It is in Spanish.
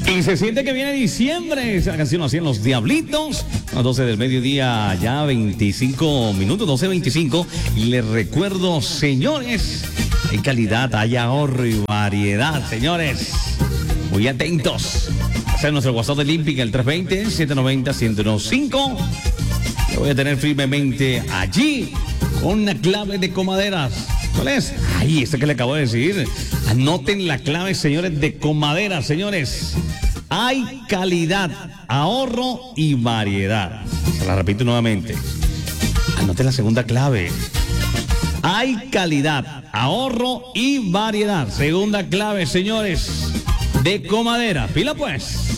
Y se siente que viene diciembre. Esa canción así en Los Diablitos. A las 12 del mediodía, ya 25 minutos, 12:25. Y les recuerdo, señores, hay calidad, hay ahorro y variedad, señores. Muy atentos. Ese es nuestro WhatsApp de Olímpica, el 320-790-1015. Lo voy a tener firmemente allí con una clave de Comaderas. ¿Cuál es? Ahí, esta que le acabo de decir. Anoten la clave, señores, de Comaderas, señores. Hay calidad, ahorro y variedad. Se la repito nuevamente. Anoten la segunda clave. Hay calidad, ahorro y variedad. Segunda clave, señores, de Comaderas. Pila pues.